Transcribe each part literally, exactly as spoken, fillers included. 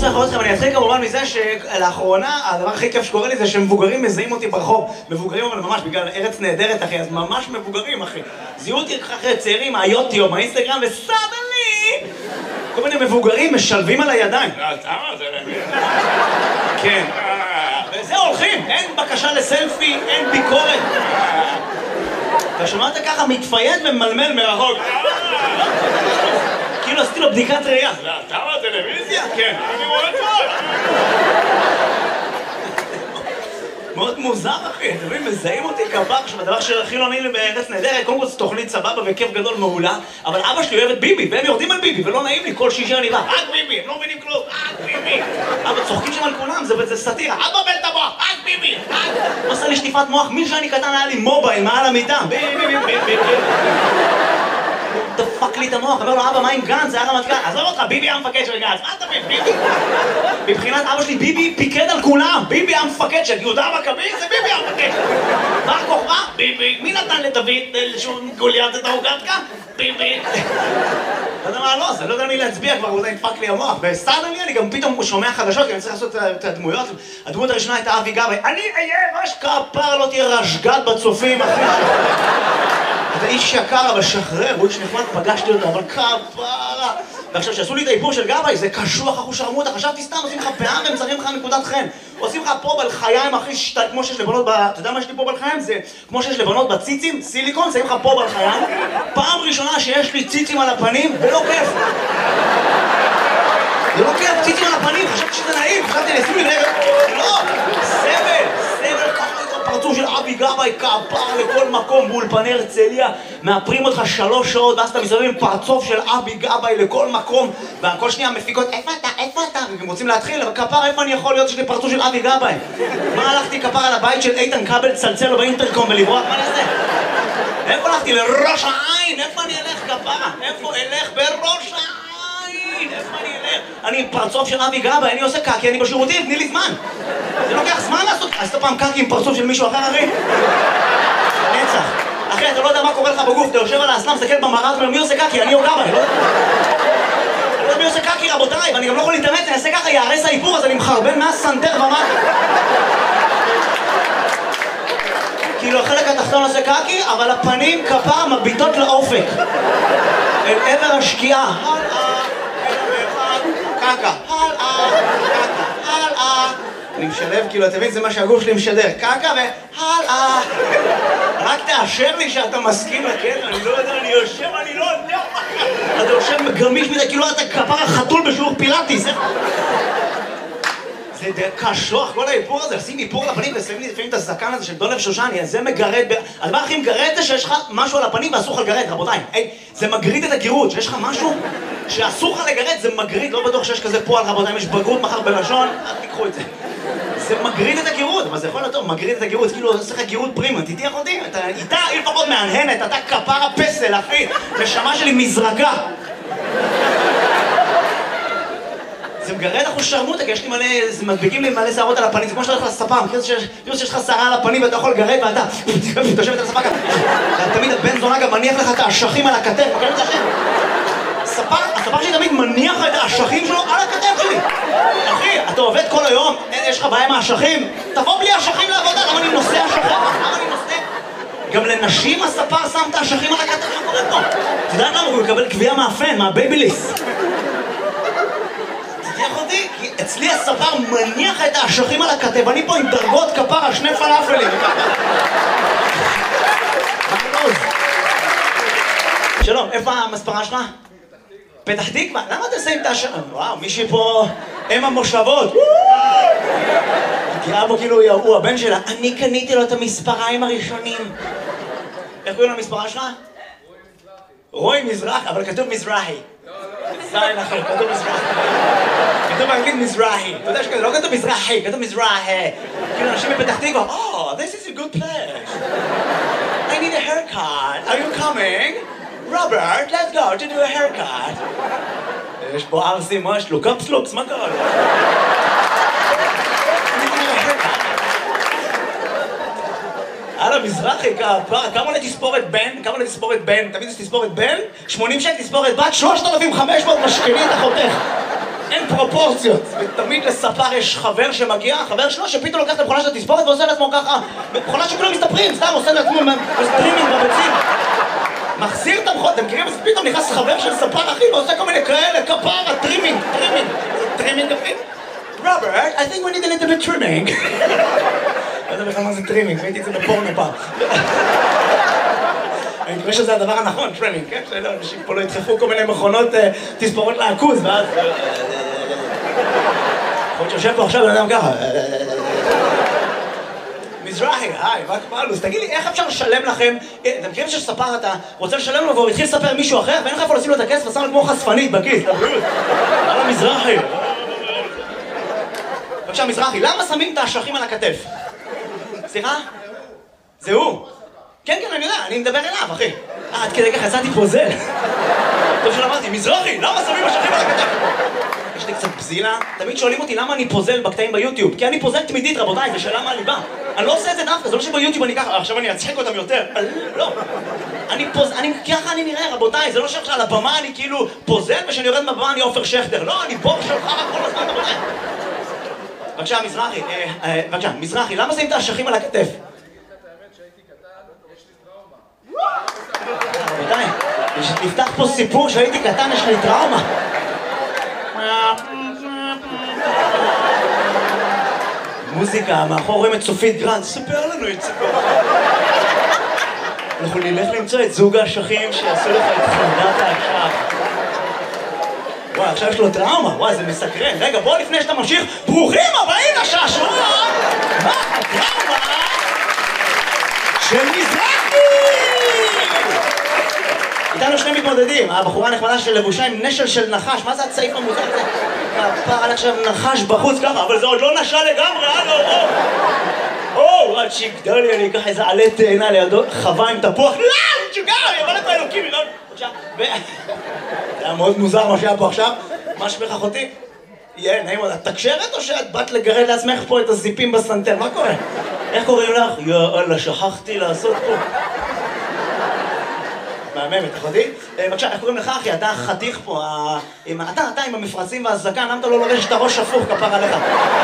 רוצה לחלוט אתכם, אני אתחיל כמובן מזה שלאחרונה הדבר הכי כיף שקורה לי זה שמבוגרים מזהים אותי ברחוב. מבוגרים אבל ממש, בגלל ארץ נהדרת אחי, אז ממש מבוגרים אחי. זיהו אותי אחרי צעירים מהיוטיוב, מהאינסטגרם, וסאדלי! כל מיני מבוגרים משלבים על הידיים. למה זה למי? כן. וזהו, הולכים, אין בקשה לסלפי, אין ביקורת. אתה שמעת ככה מתפייד וממלמל מרחוק. כאילו עשיתי לו בדיקת ראייה. אתה בטלוויזיה? כן. אני רואה טוב. מאוד מוזר אחי, אתם מבינים, מזהים אותי כפר, שבדבר שהכי לא נעים לי בארץ נהדרת, קודם כל זו תוכנית סבבה וכיף גדול מעולה, אבל אבא שלי אוהב את ביבי, והם יורדים על ביבי, ולא נעים לי כל שישי אני בא, רק ביבי, הם לא מבינים כלום, רק ביבי. אבא צוחקים שם על כולם, זה סאטירה, אבא בל את המוח, רק ביבי, רק. הוא עשה לי שטיפת מוח, מי שאני קטן היה לי מובייל מעל המיטה, ביבי, ביבי, ביבי, ביבי. דפק לי את המוח, אומר לו, אבא, מה עם גנץ? זה היה רמטכ"ל. עזוב אותך, ביבי היה מפקד של גנץ. מה אתה מבין, ביבי? מבחינת אבא שלי, ביבי פיקד על כולם. ביבי היה מפקד של יהודה המכבי, זה ביבי היה מפקד. בר כוכבא? ביבי. מי נתן לדוד לשום גוליית את ההוגתקה? ביבי. לא יודע מה לא, זה לא יודע מי להצביע כבר, הוא נדפק לי המוח. וסתם לי, אני גם פתאום שומע חדשות, כי אני צריך לעשות את הדמויות. הדמות הראשונה הייתה אבי גבאי. אני אהיה ראש כפר, לא תהיה רשג"ד בצופים, אחי. אתה איש יקר, אבל שחרר, הוא איש נחמד, פגשתי אותו, אבל כפרה. ועכשיו, שעשו לי את האיפור של גבאי, זה קשוח אחו שרמוטה, חשבתי סתם, עושים לך פאה והם צריכים לך נקודת חן. עושים לך פה בלחיים, אחי, שטל, כמו שיש לבנות ב... אתה יודע מה יש לי פה בלחיים? זה כמו שיש לבנות בציצים, סיליקון, שמים לך פה בלחיים. פעם ראשונה שיש לי ציצים על הפנים, ולא כיף. זה לא כיף, ציצים על הפנים, חשבתי שזה נעים, חשבתי לשים לי רגע, לא, סבל, סבל, ככה את הפרצוף של אבי גבאי, כפר לכל מקום באולפני הרצליה, מאפרים אותך שלוש שעות, ואז אתה מסתובב עם פרצוף של אבי גבאי לכל מקום, וכל שנייה מפיקות, איפה אתה, איפה אתה? והם רוצים להתחיל, אבל כפר, איפה אני יכול להיות שיש לי פרצוף של אבי גבאי? מה הלכתי כפר על הבית של איתן כבל, צלצל לו באינטרקום ולברוח, מה נעשה? איפה הלכתי? לראש העין, איפה אני אלך כפרה? איפה אלך בראש העין? איפה אני אלך? אני עם פרצוף של אבי גבאי, אני עושה קקי, אני בשירותים, תני לי זמן. זה לוקח זמן לעשות, עשית פעם קקי עם פרצוף של מישהו אחר, אחי? נצח. אחי, אתה לא יודע מה קורה לך בגוף, אתה יושב על האסלאם, מסתכל במראה, מי עושה קקי? אני או גבאי, לא יודע. אני לא יודע מי עושה קקי, רבותיי, ואני גם לא יכול להתאמץ, אני אעשה ככה, יערס האיפור, אז אני מחרבן מהסנטר ומטה. כאילו החלק התחתון עושה קקי, אבל הפנים כפר מביטות לאופק. אל עבר השקיעה. קקה, הלאה, קקה, הלאה. אני משלב, כאילו, אתה מבין, זה מה שהגוף שלי משדר. קקה והלאה. רק תאשר לי שאתה מסכים לקטע, אני לא יודע, אני יושב, אני לא יודע. אתה יושב גמיש מדי, כאילו אתה כפר החתול בשיעור פילאטיס. זה קשוח, כל האיפור הזה, לשים איפור לפנים ושמים לי לפעמים את הזקן הזה של דולב שושני, זה מגרד, הדבר הכי מגרד זה שיש לך משהו על הפנים ואסור לך לגרד, רבותיי. זה מגריד את הגירות, שיש לך משהו שאסור לך לגרד, זה מגריד, לא בטוח שיש כזה פועל, רבותיי, אם יש בגרות מחר בלשון, אל תיקחו את זה. זה מגריד את הגירות, אבל זה יכול להיות טוב, מגריד את הגירות, כאילו עושה לך גירות פרימה, תתיח אותי, אתה איתה, היא לפחות מהנהנת, אתה כפר הפסל, אחי, נשמה שלי מזרקה. זה מגרד אחוז שרמוטה, כי יש לי מלא, זה מדביקים לי מלא שערות על הפנים, זה כמו שאתה הולך לספה, מכיר שיש לך שערה על הפנים ואתה יכול לגרד ואתה תושבת על הספה ככה. תמיד הבן זונה גם מניח לך את האשכים על הכתף, מכיר את זה השם? הספה שלי תמיד מניח לך את האשכים שלו על הכתף שלי. אחי, אתה עובד כל היום, יש לך בעיה עם האשכים? תבוא בלי האשכים לעבודה, למה אני נושא אשכים? למה אני נושא? גם לנשים הספר שם את האשכים על הכתף, מה קורה פה? אתה יודע למה? הוא מקבל קביעה מהפן, מהבייביליס. כי אצלי הספר מניח את האשכים על הכתב, אני פה עם דרגות כפרה, שני פלאפלים. שלום, איפה המספרה שלך? פתח תקווה? למה אתה שמים את האשכים? וואו, מישהי פה אם המושבות. תראה בו כאילו הוא הבן שלה. אני קניתי לו את המספריים הראשונים. איך קוראים למספרה שלך? רוי מזרחי, אבל כתוב מזרחי. זין אחר, כתוב מזרחי. כתוב באנגלית מזרחי. אתה יודע שכתוב, לא כתוב מזרחי, כתוב מזרחי. כאילו אנשים בפתח תקווה, Oh, this is a good place. I need a haircut. Are you coming? Robert, let's go to do a haircut. יש פה ארסים, מה יש לו? קפסלוקס, מה קרה לו? הלאה, מזרחי, כמה עולה תספורת בן? כמה עולה תספורת בן? תמיד יש תספורת בן? שמונים שקל תספורת בת? שלושת אלפים וחמש מאות משכני את החותך. אין פרופורציות. ותמיד לספר יש חבר שמגיע, חבר שלו שפתאום לוקח את המכונה של התספורת ועושה לעצמו ככה, מכונה שכולם מסתפרים, סתם עושה לעצמו סטרימינג בביצים. מחזיר את המכונה, אתם מכירים? אז פתאום נכנס חבר של ספר אחי ועושה כל מיני כאלה, כפרה, טרימינג, טרימינג. טרימינג אחי? רוברט, I think we need a little bit trimming. לא יודע בכלל מה זה טרימינג, ראיתי את זה בפורנו פעם. אני מקווה שזה הדבר הנכון, טרימינג, כן? שאנשים פה לא ידחפו כל מיני מכונות תספורות לעכוז, ואז... יכול להיות שיושב פה עכשיו בן אדם ככה. מזרחי, היי, מה קבלוס? תגיד לי, איך אפשר לשלם לכם? אתם מכירים שספר אתה רוצה לשלם לו והוא התחיל לספר מישהו אחר ואין לך איפה לשים לו את הכסף ושם לו כמו חשפנית בכיס, תבריאות. הלאה מזרחי. בבקשה מזרחי, למה שמים את האשכים על הכתף? סליחה? זה הוא. כן, כן, אני יודע, אני מדבר אליו, אחי. אה, עד כדי כך יצאתי פוזל. טוב שלא אמרתי, מזרחי, למה שמים אשכים על הכתף? יש לי קצת בזילה. תמיד שואלים אותי למה אני פוזל בקטעים ביוטיוב. כי אני פוזל תמידית, רבותיי, זה שאלה מהליבה. אני לא עושה את זה דווקא, זה לא שביוטיוב אני ככה, עכשיו אני אצחק אותם יותר. לא. אני פוזל, אני, ככה אני נראה, רבותיי, זה לא שעכשיו על הבמה אני כאילו פוזל, ושאני יורד מהבמה אני עופר שכטר. לא, אני בור שלך רק כל הזמן, רבותיי. בבקשה, מזרחי, בבקשה, מזרחי, למה שמים את האשכים על הכתף? רבותיי, נפתח פה סיפור שהייתי קטן, יש לי טראומה. מוזיקה, מאחור רואים את סופית גרנד, ספר לנו את סיפור. אנחנו נלך למצוא את זוג האשכים שיעשו לך את חנדת האשך. וואי, עכשיו יש לו טראומה, וואי, זה מסקרן. רגע, בוא לפני שאתה ממשיך, ברוכים הבאים לשעשועון! מה הטראומה של מזרחי? איתנו שני מתמודדים, הבחורה הנחמדה של לבושה עם נשל של נחש, מה זה הצעיף המוזר הזה? הפער עליך עכשיו נחש בחוץ ככה, אבל זה עוד לא נשל לגמרי, הלו, או! או, עד שיגדל לי, אני אקח איזה עלה תאנה לידו, חווה עם תפוח, לא, שוגע, יבוא לפה אלוקים, יראה, בבקשה, ו... זה היה מאוד מוזר מה שהיה פה עכשיו, מה שמך אחותי? יהיה, נעים עוד, את תקשרת או שאת באת לגרד לעצמך פה את הזיפים בסנטר, מה קורה? איך קוראים לך? יאללה, שכחתי לעשות פה. מהממת, אחותי? בבקשה, איך קוראים לך אחי? אתה חתיך פה, אתה, אתה עם המפרצים והזקן, למה אתה לא לובש את הראש הפוך כפר עליך?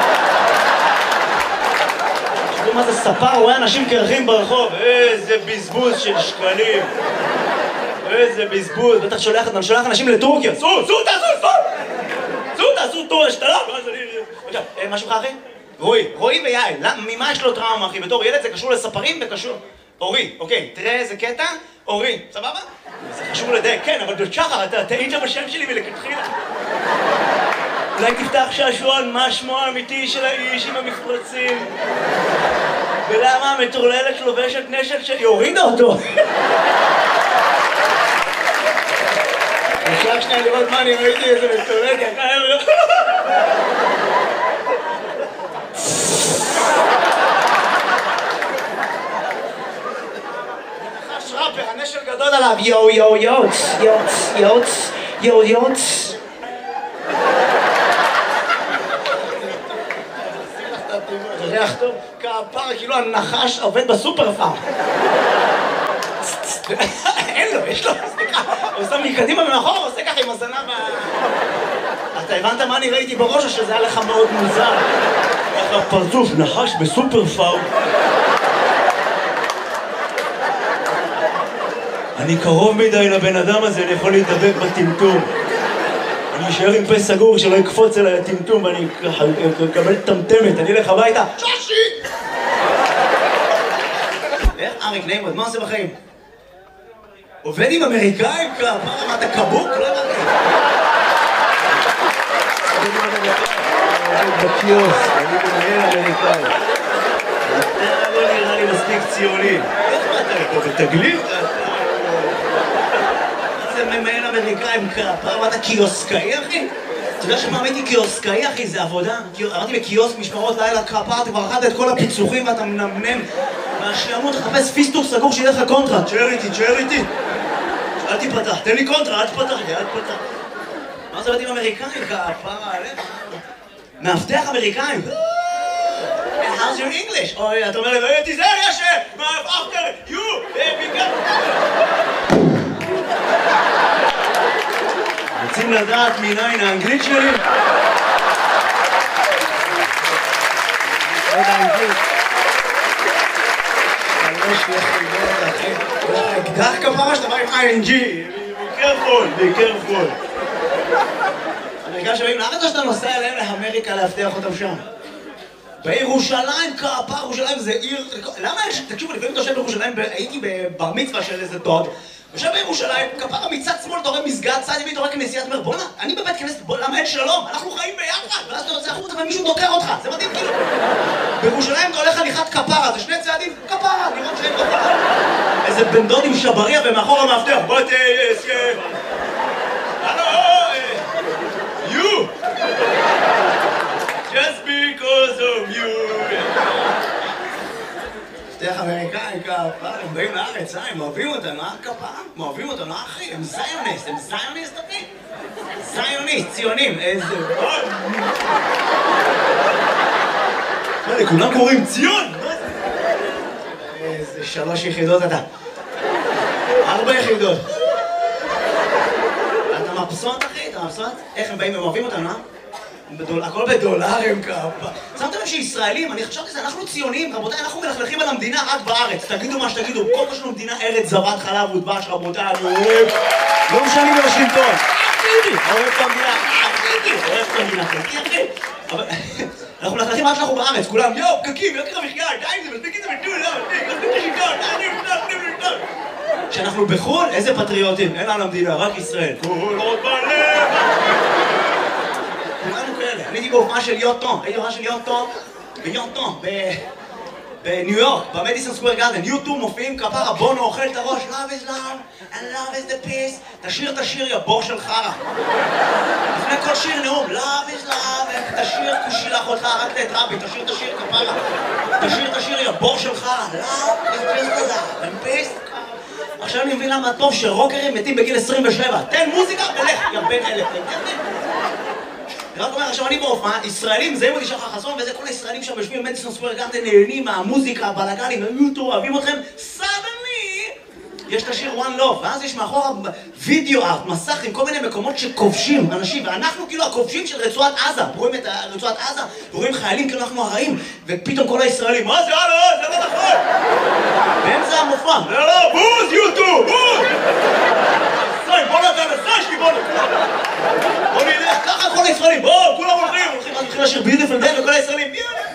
תראו מה זה ספר, הוא רואה אנשים קרחים ברחוב, איזה בזבוז של שקלים. איזה בזבוז, בטח שולח, אתה שולח אנשים לטורקיה, סו, סו, תעשו, סו! סו, תעשו טור השתלה, ואז אני... בבקשה, מה שלך אחי? רועי, רועי ויעל, ממה יש לו טראומה אחי? בתור ילד זה קשור לספרים וקשור... אורי, אוקיי, תראה איזה קטע, אורי, סבבה? זה חשוב לדייק, כן, אבל שחר, אתה טעית בשם שלי ולכתחילה. אולי תפתח שעשועון, מה שמו האמיתי של האיש עם המפרצים? ולמה המטורללת לובשת נשל שלי? הורידה אותו! אפשר שנייה לראות מה אני ראיתי איזה מטורללת, יקר לא... ראפר, הנשל גדול עליו, יו יו יוץ, יוץ, יוץ, יו יוץ. זה ריח טוב, כפרה, כאילו הנחש עובד בסופר פארם. אין לו, יש לו, סליחה, הוא שם מקדימה ומאחור, הוא עושה ככה עם הזנב ה... אתה הבנת מה אני ראיתי בראש או שזה היה לך מאוד מוזר? ככה פרצוף, נחש בסופר פארם. אני קרוב מדי לבן אדם הזה, אני יכול להתדבק בטמטום. אני אשאר עם פה סגור שלא יקפוץ אליי הטמטום ואני אקבל טמטמת, אני אלך הביתה. שושי! איך אריק נעים, מה עושה בחיים? עובד עם אמריקאים? מה אמרת, קבוק? לא אמרתי. בקיוסק, אני מנהל אמריקאי. אתה לא נראה לי מספיק ציוני. איך באת לפה? בתגלית? זה ממהל אמריקאים כפר, מה אתה קיוסקאי אחי? אתה יודע שמה הייתי קיוסקאי אחי? זה עבודה? אמרתי בקיוסק משמרות לילה כפר, אתה כבר אכלת את כל הפיצוחים ואתה מנמנם מהשעמות, תחפש פיסטוק סגור שיהיה לך קונטרה. תשאר איתי, תשאר איתי. אל תיפתח, תן לי קונטרה, אל תפתח לי, אל תפתח. מה זה בתים אמריקאים כפר עליך? מאבטח אמריקאים. How's your English? אוי, אתה אומר לי, לא הייתי זה, יש, after you, רוצים לדעת מניין האנגלית שלי? עוד האנגלית. שלוש יחידות, אחי. אקדח כפרה שאתה בא עם איי אן ג'י. be careful, be careful. אמריקאים שבאים לארץ או שאתה נוסע אליהם לאמריקה להבטיח אותם שם? בירושלים, כפר, ירושלים זה עיר... למה יש... תקשיבו, לפעמים אתה יושב בירושלים, הייתי בבר מצווה של איזה דוד, יושב בירושלים, כפר מצד שמאל, אתה רואה מסגד, צד ימין, אתה רואה כנסייה, אתה אומר, בוא'נה, אני בבית כנסת, למה אין שלום? אנחנו חיים ביחד, ואז אתה יוצא החוצה ומישהו דוקר אותך, זה מדהים כאילו. בירושלים אתה הולך הליכת כפרה, זה שני צעדים, כפרה, לראות שהם כפרה. איזה בן דוד עם שבריה ומאחור המאבטח, בוא תהיה... You! Just because of you! שתיך אמריקאים כפרה, הם באים לארץ, אה? הם אוהבים אותנו, אה? כפרה? הם אוהבים אותנו, אה אחי? הם זיוניסט, הם זיוניסט אחי? זיוניסט, ציונים, איזה... מה, לכולם קוראים ציון? איזה שלוש יחידות אתה. ארבע יחידות. אתה מבסוט אחי? אתה מבסוט? איך הם באים, הם אוהבים אותנו, אה? הכל בדולרים כפה. שמתם לב שישראלים, אני חשבתי שזה, אנחנו ציונים, רבותיי, אנחנו מלכלכים על המדינה רק בארץ. תגידו מה שתגידו, כל מה שלנו מדינה ארץ זבת חלב ודבש, רבותיי, אני אוהב. לא משנים בוושינגטון. אחיתי, אוהב את המדינה, אחיתי, אוהב את המדינה, חלקי אחי. אבל אנחנו מלכלכים רק שאנחנו בארץ, כולם, יואו, פקקים, יוקר המחיה, די עם זה, מספיק את זה בטול, לא, מספיק, מספיק את השלטון, די, די, די, די. כשאנחנו בחו"ל, איזה פטריוטים, אין על המדינה, רק ישראל. כול עוד בלב. אני הייתי בהופעה של יוטון, הייתי בהופעה של יוטון ביוטון, בניו יורק, במדיסון סקוואר גארדן. יוטו מופיעים כפרה, בונו אוכל את הראש, love is love and love is the peace. תשיר את השיר, יא בור של חרא. לפני כל שיר נאום, love is love, תשיר כושי לאחותך, רק את רבי, תשיר את השיר כפרה. תשיר את השיר, יא בור של חרא, love is just love and peace. עכשיו אני מבין למה טוב שרוקרים מתים בגיל עשרים ושבע. תן מוזיקה ולך, יא בן אלף. רק אומר, עכשיו אני בהופעה, ישראלים, זה מודי שחר חסון, וזה כל הישראלים שם יושבים במדיסון סקוואר גארדן, נהנים מהמוזיקה, הבלגנים, היוטו, אוהבים אתכם, סדני! יש את השיר One Love, ואז יש מאחורה וידאו ארט, מסך עם כל מיני מקומות שכובשים אנשים, ואנחנו כאילו הכובשים של רצועת עזה, רואים את רצועת עזה, ורואים חיילים כאילו אנחנו הרעים, ופתאום כל הישראלים, מה זה, הלו, זה לא נכון! באמצע המופע, לא, לא, בוז, יוטו, בוז! בוא נתן לסשקי, בוא נתן! בוא נלך, ככה כל הישראלים, בואו, כולם הולכים, הולכים, הולכים לשיר ביוטיפול דיי וכל הישראלים, יאללה!